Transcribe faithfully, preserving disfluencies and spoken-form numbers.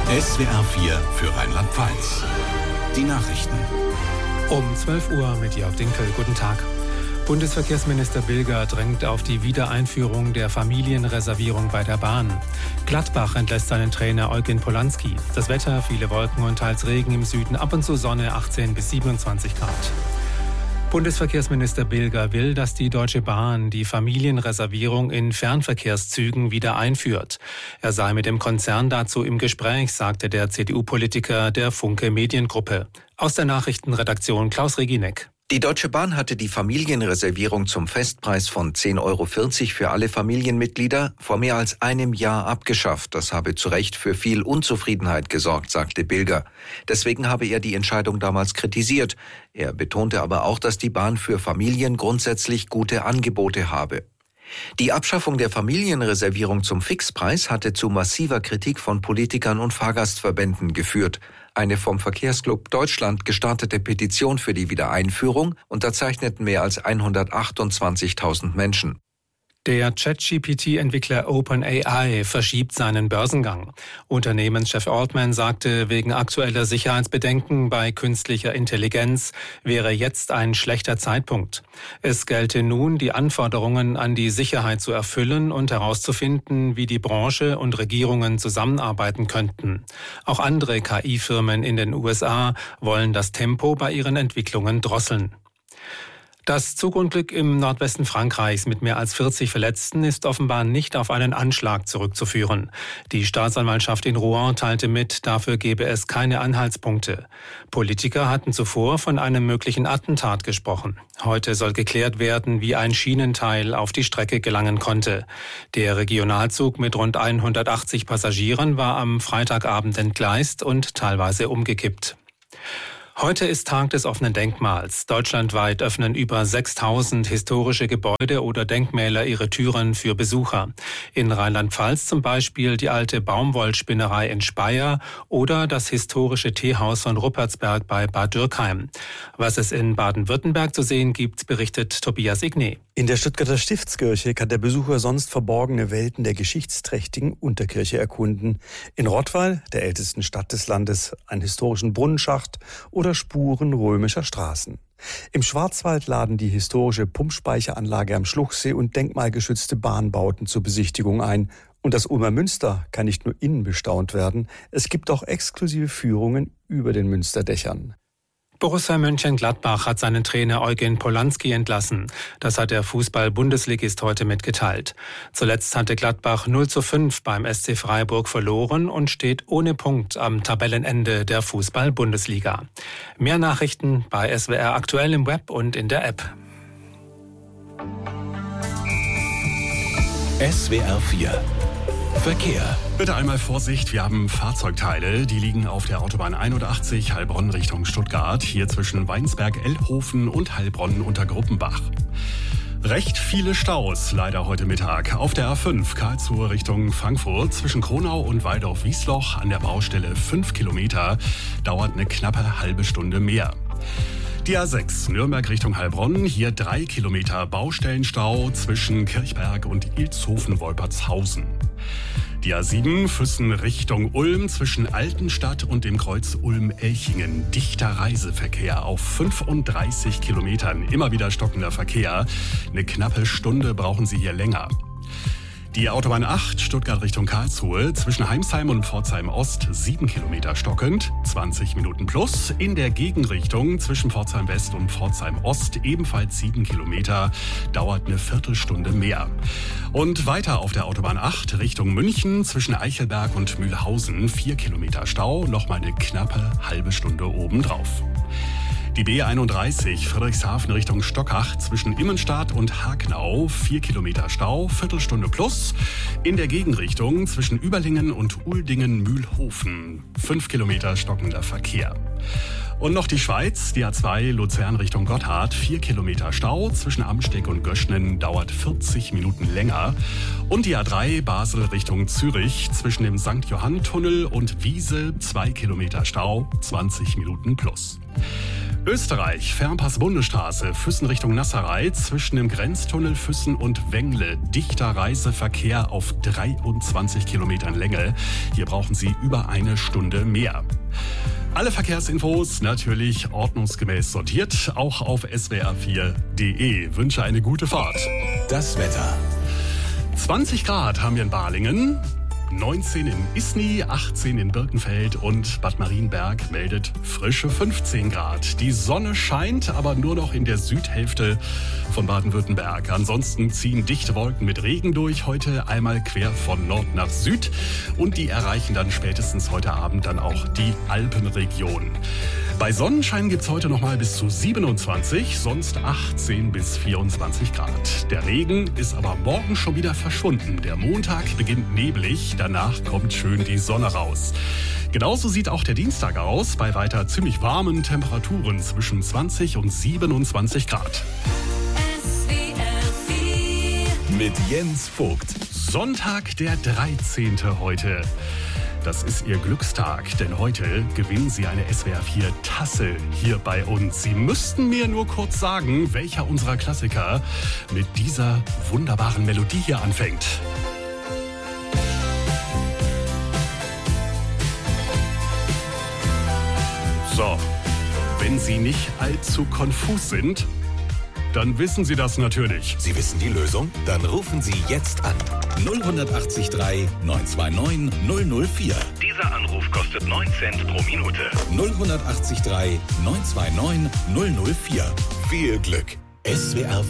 S W R vier für Rheinland-Pfalz. Die Nachrichten. Um zwölf Uhr mit Jörg Dinkel. Guten Tag. Bundesverkehrsminister Bilger drängt auf die Wiedereinführung der Familienreservierung bei der Bahn. Gladbach entlässt seinen Trainer Eugen Polanski. Das Wetter, viele Wolken und teils Regen im Süden, ab und zu Sonne, achtzehn bis siebenundzwanzig Grad. Bundesverkehrsminister Bilger will, dass die Deutsche Bahn die Familienreservierung in Fernverkehrszügen wieder einführt. Er sei mit dem Konzern dazu im Gespräch, sagte der C D U-Politiker der Funke Mediengruppe. Aus der Nachrichtenredaktion Klaus Regineck. Die Deutsche Bahn hatte die Familienreservierung zum Festpreis von zehn Euro vierzig für alle Familienmitglieder vor mehr als einem Jahr abgeschafft. Das habe zu Recht für viel Unzufriedenheit gesorgt, sagte Bilger. Deswegen habe er die Entscheidung damals kritisiert. Er betonte aber auch, dass die Bahn für Familien grundsätzlich gute Angebote habe. Die Abschaffung der Familienreservierung zum Fixpreis hatte zu massiver Kritik von Politikern und Fahrgastverbänden geführt. Eine vom Verkehrsclub Deutschland gestartete Petition für die Wiedereinführung unterzeichneten mehr als hundertachtundzwanzigtausend Menschen. Der ChatGP T-Entwickler OpenAI verschiebt seinen Börsengang. Unternehmenschef Altman sagte, wegen aktueller Sicherheitsbedenken bei künstlicher Intelligenz wäre jetzt ein schlechter Zeitpunkt. Es gelte nun, die Anforderungen an die Sicherheit zu erfüllen und herauszufinden, wie die Branche und Regierungen zusammenarbeiten könnten. Auch andere K I-Firmen in den U S A wollen das Tempo bei ihren Entwicklungen drosseln. Das Zugunglück im Nordwesten Frankreichs mit mehr als vierzig Verletzten ist offenbar nicht auf einen Anschlag zurückzuführen. Die Staatsanwaltschaft in Rouen teilte mit, dafür gebe es keine Anhaltspunkte. Politiker hatten zuvor von einem möglichen Attentat gesprochen. Heute soll geklärt werden, wie ein Schienenteil auf die Strecke gelangen konnte. Der Regionalzug mit rund hundertachtzig Passagieren war am Freitagabend entgleist und teilweise umgekippt. Heute ist Tag des offenen Denkmals. Deutschlandweit öffnen über sechstausend historische Gebäude oder Denkmäler ihre Türen für Besucher. In Rheinland-Pfalz zum Beispiel die alte Baumwollspinnerei in Speyer oder das historische Teehaus von Ruppertsberg bei Bad Dürkheim. Was es in Baden-Württemberg zu sehen gibt, berichtet Tobias Igné. In der Stuttgarter Stiftskirche kann der Besucher sonst verborgene Welten der geschichtsträchtigen Unterkirche erkunden. In Rottweil, der ältesten Stadt des Landes, einen historischen Brunnenschacht oder Spuren römischer Straßen. Im Schwarzwald laden die historische Pumpspeicheranlage am Schluchsee und denkmalgeschützte Bahnbauten zur Besichtigung ein. Und das Ulmer Münster kann nicht nur innen bestaunt werden, es gibt auch exklusive Führungen über den Münsterdächern. Borussia Mönchengladbach hat seinen Trainer Eugen Polanski entlassen. Das hat der Fußball-Bundesligist heute mitgeteilt. Zuletzt hatte Gladbach null zu fünf beim S C Freiburg verloren und steht ohne Punkt am Tabellenende der Fußball-Bundesliga. Mehr Nachrichten bei S W R aktuell im Web und in der App. S W R vier Verkehr. Bitte einmal Vorsicht, wir haben Fahrzeugteile, die liegen auf der Autobahn einundachtzig Heilbronn Richtung Stuttgart, hier zwischen Weinsberg-Elbhofen und Heilbronn unter Gruppenbach. Recht viele Staus leider heute Mittag. Auf der A fünf Karlsruhe Richtung Frankfurt zwischen Kronau und Waldorf-Wiesloch an der Baustelle fünf Kilometer, dauert eine knappe halbe Stunde mehr. Die A sechs Nürnberg Richtung Heilbronn, hier drei Kilometer Baustellenstau zwischen Kirchberg und Ilshofen-Wolpertshausen. Die A sieben Füssen Richtung Ulm zwischen Altenstadt und dem Kreuz Ulm-Elchingen. Dichter Reiseverkehr auf fünfunddreißig Kilometern. Immer wieder stockender Verkehr. Eine knappe Stunde brauchen Sie hier länger. Die Autobahn acht Stuttgart Richtung Karlsruhe zwischen Heimsheim und Pforzheim Ost sieben Kilometer stockend, zwanzig Minuten plus. In der Gegenrichtung zwischen Pforzheim West und Pforzheim Ost ebenfalls sieben Kilometer, dauert eine Viertelstunde mehr. Und weiter auf der Autobahn acht Richtung München zwischen Eichelberg und Mühlhausen vier Kilometer Stau, nochmal eine knappe halbe Stunde obendrauf. Die B einunddreißig Friedrichshafen Richtung Stockach zwischen Immenstadt und Hagnau vier Kilometer Stau, Viertelstunde plus. In der Gegenrichtung zwischen Überlingen und Uldingen-Mühlhofen fünf Kilometer stockender Verkehr. Und noch die Schweiz, die A zwei Luzern Richtung Gotthard, vier Kilometer Stau, zwischen Amsteeg und Göschnen dauert vierzig Minuten länger. Und die A drei Basel Richtung Zürich, zwischen dem Sankt Johann Tunnel und Wiese, zwei Kilometer Stau, zwanzig Minuten plus. Österreich, Fernpass-Bundesstraße, Füssen Richtung Nasserei, zwischen dem Grenztunnel Füssen und Wengle. Dichter Reiseverkehr auf dreiundzwanzig Kilometern Länge. Hier brauchen Sie über eine Stunde mehr. Alle Verkehrsinfos natürlich ordnungsgemäß sortiert, auch auf s w r vier punkt d e. Wünsche eine gute Fahrt. Das Wetter. zwanzig Grad haben wir in Balingen, neunzehn in Isny, achtzehn in Birkenfeld und Bad Marienberg meldet frische fünfzehn Grad. Die Sonne scheint, aber nur noch in der Südhälfte von Baden-Württemberg. Ansonsten ziehen dichte Wolken mit Regen durch, heute einmal quer von Nord nach Süd. Und die erreichen dann spätestens heute Abend dann auch die Alpenregion. Bei Sonnenschein gibt's heute noch mal bis zu siebenundzwanzig, sonst achtzehn bis vierundzwanzig Grad. Der Regen ist aber morgen schon wieder verschwunden. Der Montag beginnt neblig, danach kommt schön die Sonne raus. Genauso sieht auch der Dienstag aus, bei weiter ziemlich warmen Temperaturen zwischen zwanzig und siebenundzwanzig Grad. Mit Jens Vogt. Sonntag, der dreizehnte heute. Das ist Ihr Glückstag, denn heute gewinnen Sie eine S W R vier Tasse hier bei uns. Sie müssten mir nur kurz sagen, welcher unserer Klassiker mit dieser wunderbaren Melodie hier anfängt. So, wenn Sie nicht allzu konfus sind, dann wissen Sie das natürlich. Sie wissen die Lösung? Dann rufen Sie jetzt an. null acht drei neun zwei neun null null vier. Dieser Anruf kostet neun Cent pro Minute. null acht drei neun zwei neun null null vier. Viel Glück. S W R